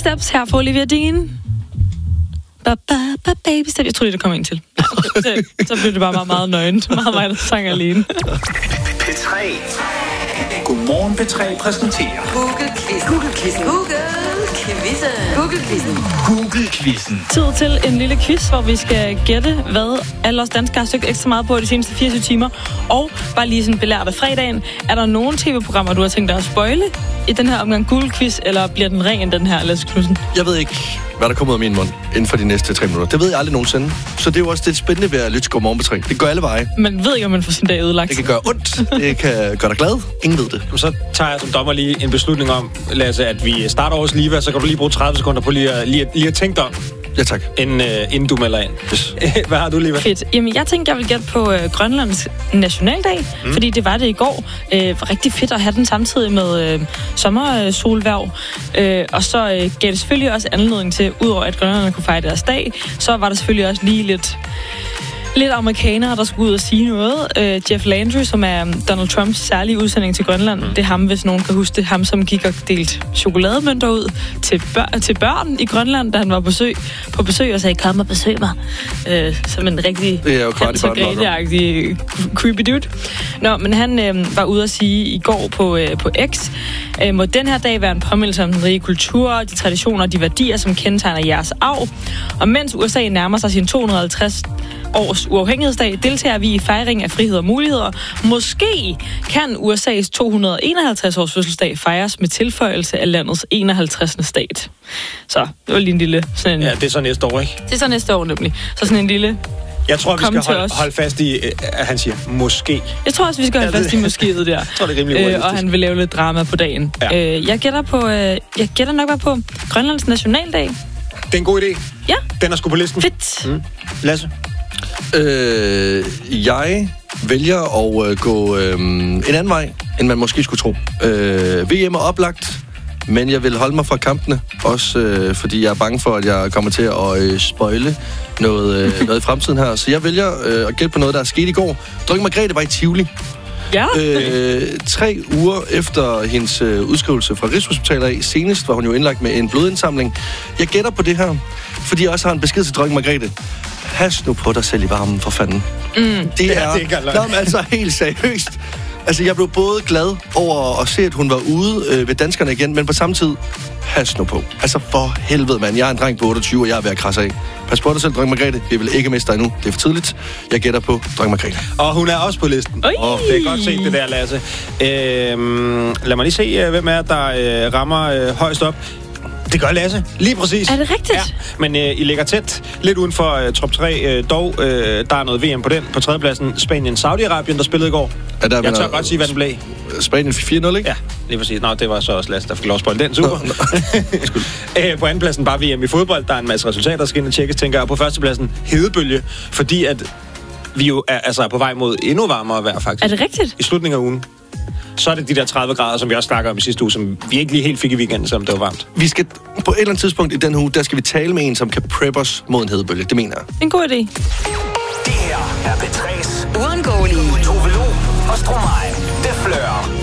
Steps her for Olivia Dean. Baby Steps. Jeg tror det kommer en til. Så blev det bare meget, meget nøgent. Meget mig, der sang alene. P3. Godmorgen P3 præsenterer Google-quizzen. Tid til en lille quiz, hvor vi skal gætte, hvad alle os danskere har søgt ekstra meget på de seneste 24 timer. Og bare lige sådan belært af fredagen. Er der nogle tv-programmer, du har tænkt dig at spoile i den her omgang Google-quiz, eller bliver den ren den her, Lasse Knudsen? Jeg ved ikke, hvad der kommer ud af min mund inden for de næste 3 minutter. Det ved jeg aldrig nogensinde. Så det er jo også det spændende ved at lytte til Godmorgen P3. Det går alle veje. Man ved ikke, om man får sin dag ødelagt. Det kan gøre ondt. Det kan gøre dig glad. Ingen ved det. Så tager jeg som dommer lige en beslutning om, Lasse, at vi starter hos Liva, så kan du lige bruge 30 sekunder på lige at tænke dig om. Ja, tak. Inden du melder ind. Yes. Hvad har du, Liva? Fedt. Jamen, jeg tænkte, jeg vil gætte på Grønlands nationaldag, fordi det var det i går. Var rigtig fedt at have den samtidig med sommersolværv. Og så gav det selvfølgelig også anledning til, udover at grønlænderne kunne fejre deres dag, så var der selvfølgelig også lige lidt amerikanere, der skulle ud og sige noget. Jeff Landry, som er Donald Trumps særlige udsending til Grønland, det er ham, hvis nogen kan huske det, ham, som gik og delte chokolademønter ud til børn i Grønland, da han var på besøg og sagde, kom og besøg mig. Som en rigtig Hans og Grete-agtig creepy dude. Nå, men han var ude at sige i går på X, må den her dag være en påmindelse om den rige kultur, de traditioner og de værdier, som kendetegner jeres arv. Og mens USA nærmer sig sin 250 års uafhængighedsdag, deltager vi i fejring af frihed og muligheder. Måske kan USA's 251 års fødselsdag fejres med tilføjelse af landets 51. stat. Så det var lige en lille... Sådan en, ja, det er så næste år, ikke? Det er så næste år, nemlig. Så sådan en lille... Jeg tror, vi skal holde fast i, at han siger, måske. Jeg tror også, vi skal holde fast i moskéet der. Jeg tror, det er rimelig og han vil lave lidt drama på dagen. Ja. Jeg gætter nok bare på Grønlands nationaldag. Det er en god idé. Ja. Den er sgu på listen. Fedt. Lasse? Jeg vælger at gå en anden vej, end man måske skulle tro. VM er oplagt, men jeg vil holde mig fra kampene. Også fordi jeg er bange for, at jeg kommer til at spoile noget i fremtiden her. Så jeg vælger at gætte på noget, der er sket i går. Dronning Margrethe var i Tivoli. Ja. 3 uger efter hendes udskrivelse fra Rigshospitalet senest var hun jo indlagt med en blodindsamling. Jeg gætter på det her, fordi jeg også har en besked til Dronning Margrethe. Pas nu på dig selv i varmen, for fanden. Det er altså helt seriøst. Altså, jeg blev både glad over at se, at hun var ude ved danskerne igen, men på samme tid, pas nu på. Altså, for helvede, mand. Jeg er en dreng på 28, og jeg er ved at krasse af. Pas på dig selv, Dronning Margrethe. Vi vil ikke miste dig endnu. Det er for tidligt. Jeg gætter på Dronning Margrethe. Og hun er også på listen. Det er godt set, det der, Lasse. Lad mig lige se, hvem er der rammer højst op. Det gør Lasse. Lige præcis. Er det rigtigt? Ja, men I ligger tæt. Lidt uden for top 3 dog. Der er noget VM på den. På tredjepladsen Spanien-Saudi-Arabien, der spillede i går. Ja, jeg tør godt sige, hvad den blev. Spanien 4-0, ikke? Ja, lige præcis. Nå, det var så også Lasse, der fik lov at spoil den. Super. På andenpladsen bare VM i fodbold. Der er en masse resultater, der skal ind og tjekkes, tænker jeg. På førstepladsen hedebølge, fordi at vi jo er på vej mod endnu varmere vejr, faktisk. Er det rigtigt? I slutningen af ugen. Så er det de der 30 grader, som vi også snakker om i sidste uge, som vi ikke lige helt fik i weekenden, som det var varmt. Vi skal på et eller andet tidspunkt i den uge, der skal vi tale med en, som kan preppe os mod en hedebølge. Det mener jeg. En god idé. Det her er P3's uundgåelige Tove Lo og Stromae. Det flør.